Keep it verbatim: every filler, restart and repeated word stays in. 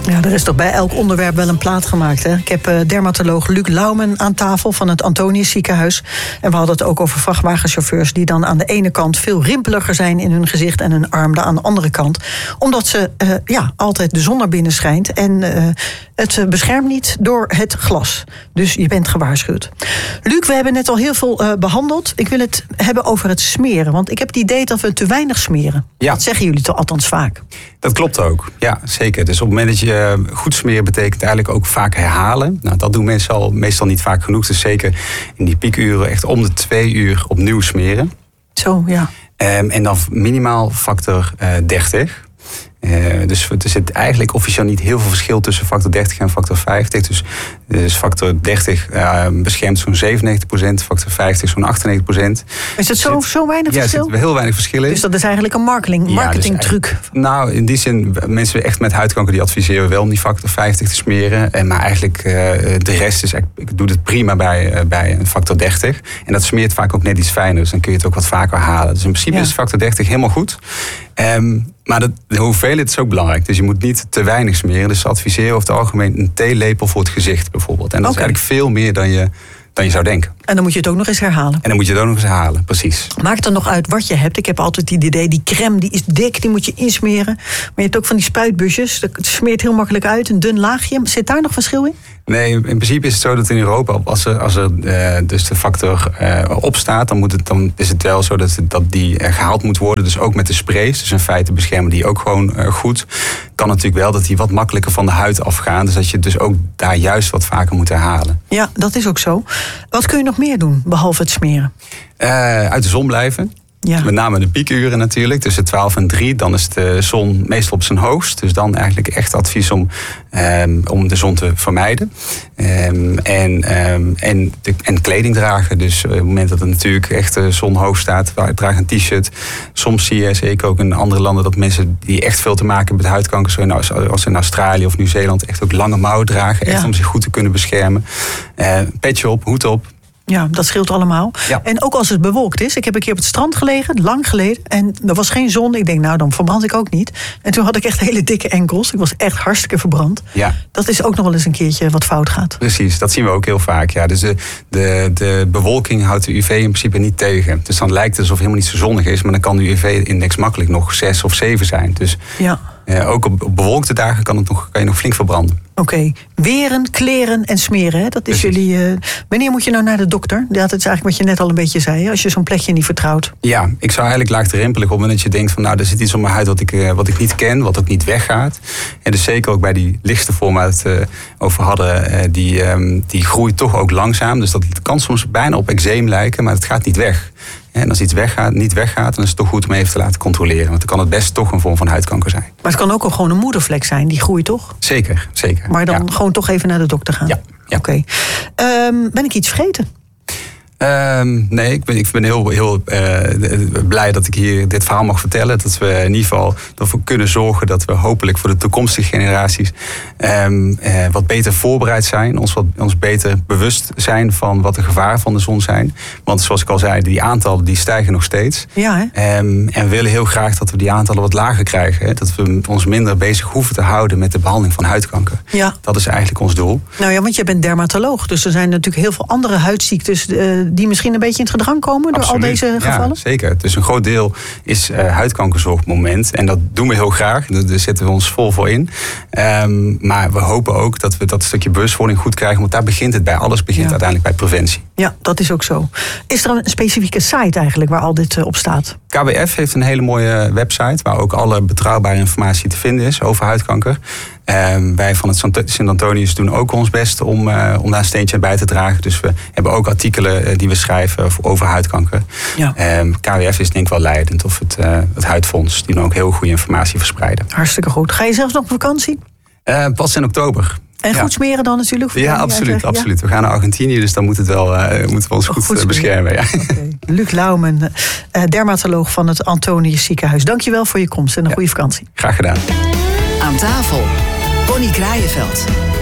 Ja, er is toch bij elk onderwerp wel een plaat gemaakt, hè? Ik heb uh, dermatoloog Luc Laumen aan tafel van het Antonius Ziekenhuis. En we hadden het ook over vrachtwagenchauffeurs die dan aan de ene kant veel rimpeliger zijn in hun gezicht en hun arm aan de andere kant. Omdat ze uh, ja, altijd de zon naar binnen schijnt en uh, het beschermt niet door het glas. Dus je bent gewaarschuwd. Luc, we hebben net al heel veel uh, behandeld. Ik wil het hebben over het smeren, want ik heb het idee dat we te weinig smeren. Ja. Dat zeggen jullie toch althans vaak? Dat klopt ook, ja, zeker. Dus op het moment dat je goed smeren betekent eigenlijk ook vaak herhalen. Nou, dat doen mensen al meestal niet vaak genoeg. Dus zeker in die piekuren echt om de twee uur opnieuw smeren. Zo, ja. Um, en dan minimaal factor uh, dertig. Uh, dus er zit eigenlijk officieel niet heel veel verschil tussen factor dertig en factor vijftig. Dus, dus factor dertig uh, beschermt zo'n zevenennegentig procent, factor vijftig zo'n achtennegentig procent. Is het zo, zo weinig ja, verschil? Ja, er zit heel weinig verschil in. Dus dat is eigenlijk een marketing, marketingtruc? Ja, dus nou, in die zin, mensen echt met huidkanker die adviseren wel om die factor vijftig te smeren. En maar eigenlijk uh, de rest is, ik doe het prima bij, uh, bij een factor dertig. En dat smeert vaak ook net iets fijner, dus dan kun je het ook wat vaker halen. Dus in principe ja. is factor dertig helemaal goed. Um, maar de, de hoeveelheid is ook belangrijk. Dus je moet niet te weinig smeren. Dus ze adviseren over het algemeen een theelepel voor het gezicht bijvoorbeeld. En dat okay. is eigenlijk veel meer dan je, dan je zou denken. En dan moet je het ook nog eens herhalen. En dan moet je het ook nog eens herhalen, precies. Maakt er nog uit wat je hebt. Ik heb altijd het idee, die crème die is dik, die moet je insmeren. Maar je hebt ook van die spuitbusjes. Dat smeert heel makkelijk uit, een dun laagje. Zit daar nog verschil in? Nee, in principe is het zo dat in Europa, als er, als er uh, dus de factor uh, op staat, dan, moet het, dan is het wel zo dat, het, dat die uh, gehaald moet worden. Dus ook met de sprays. Dus in feite beschermen die ook gewoon uh, goed. Kan natuurlijk wel dat die wat makkelijker van de huid afgaan. Dus dat je dus ook daar juist wat vaker moet herhalen. Ja, dat is ook zo. Wat kun je nog meer doen, behalve het smeren? Uh, uit de zon blijven. Ja. Met name de piekuren natuurlijk, tussen twaalf en drie. Dan is de zon meestal op zijn hoogst. Dus dan eigenlijk echt advies om, um, om de zon te vermijden. Um, en, um, en, de, en kleding dragen. Dus op het moment dat het natuurlijk echt de zon hoog staat, draag een t-shirt. Soms zie je zeker ook in andere landen dat mensen die echt veel te maken hebben met huidkanker, zoals als in Australië of Nieuw-Zeeland, echt ook lange mouwen dragen. Echt ja. om zich goed te kunnen beschermen. Uh, petje op, hoed op. Ja, dat scheelt allemaal. Ja. En ook als het bewolkt is. Ik heb een keer op het strand gelegen, lang geleden. En er was geen zon. Ik denk, nou, dan verbrand ik ook niet. En toen had ik echt hele dikke enkels. Ik was echt hartstikke verbrand. Ja. Dat is ook nog wel eens een keertje wat fout gaat. Precies, dat zien we ook heel vaak. Ja. Dus de, de, de bewolking houdt de U V in principe niet tegen. Dus dan lijkt het alsof het helemaal niet zo zonnig is. Maar dan kan de U V-index makkelijk nog zes of zeven zijn. Dus ja. Uh, ook op, op bewolkte dagen kan, het nog, kan je nog flink verbranden. Oké, okay. Weren, kleren en smeren. Hè? Dat is Precies. jullie. Uh, wanneer moet je nou naar de dokter? Dat is eigenlijk wat je net al een beetje zei. Hè? Als je zo'n plekje niet vertrouwt. Ja, ik zou eigenlijk laagdrempelig op. En dat je denkt van, nou, er zit iets op mijn huid wat ik, uh, wat ik niet ken, wat ook niet weggaat. En dus zeker ook bij die lichtste vorm waar we het uh, over hadden, uh, die, um, die groeit toch ook langzaam. Dus dat kan soms bijna op eczeem lijken, maar het gaat niet weg. En als iets weggaat, niet weggaat, dan is het toch goed om even te laten controleren. Want dan kan het best toch een vorm van huidkanker zijn. Maar het kan ook al gewoon een moedervlek zijn, die groeit toch? Zeker, zeker. Maar dan ja. gewoon toch even naar de dokter gaan? Ja. ja. Oké. Okay. Um, ben ik iets vergeten? Um, nee, ik ben, ik ben heel, heel uh, blij dat ik hier dit verhaal mag vertellen. Dat we in ieder geval ervoor kunnen zorgen dat we hopelijk voor de toekomstige generaties um, uh, wat beter voorbereid zijn. Ons, wat, ons beter bewust zijn van wat de gevaren van de zon zijn. Want zoals ik al zei, die aantallen die stijgen nog steeds. Ja, hè? Um, en we willen heel graag dat we die aantallen wat lager krijgen. Hè? Dat we ons minder bezig hoeven te houden met de behandeling van huidkanker. Ja. Dat is eigenlijk ons doel. Nou ja, want je bent dermatoloog. Dus er zijn natuurlijk heel veel andere huidziektes Uh, die misschien een beetje in het gedrang komen door Absoluut. al deze gevallen? Ja, zeker. Dus een groot deel is uh, huidkankerzorg op het moment. En dat doen we heel graag. Daar zetten we ons vol voor in. Um, maar we hopen ook dat we dat stukje bewustwording goed krijgen. Want daar begint het bij. Alles begint ja. uiteindelijk bij preventie. Ja, dat is ook zo. Is er een specifieke site eigenlijk waar al dit uh, op staat? K W F heeft een hele mooie website waar ook alle betrouwbare informatie te vinden is over huidkanker. Um, wij van het Sint Antonius doen ook ons best om, uh, om daar een steentje bij te dragen. Dus we hebben ook artikelen uh, die we schrijven over huidkanker. Ja. Um, K W F is denk ik wel leidend, of het, uh, het Huidfonds. Die doen ook heel goede informatie verspreiden. Hartstikke goed. Ga je zelfs nog op vakantie? Uh, pas in oktober. En goed smeren dan natuurlijk? Ja, absoluut. absoluut. Ja? We gaan naar Argentinië, dus dan moet het wel, uh, moeten we ons goed, goed beschermen. Ja. Okay. Luc Laumen, uh, dermatoloog van het Antonius Ziekenhuis. Dank je wel voor je komst en een ja. goede vakantie. Graag gedaan. Aan tafel, Connie Kraaienveld.